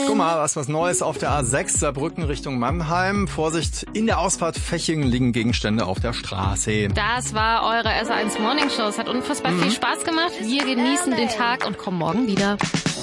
Guck mal, was Neues auf der A6 Saarbrücken Richtung Mannheim. Vorsicht, in der Ausfahrt Fechingen liegen Gegenstände auf der Straße. Das war eure SR1 Morning Show. Es hat unfassbar viel Spaß gemacht. Wir genießen den Tag und kommen morgen wieder.